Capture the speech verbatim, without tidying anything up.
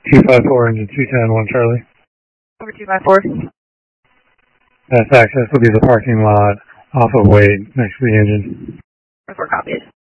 two five four, engine two ten, one Charlie. Over two five four. Fast access will be the parking lot off of Wade, next to the engine. Four copies.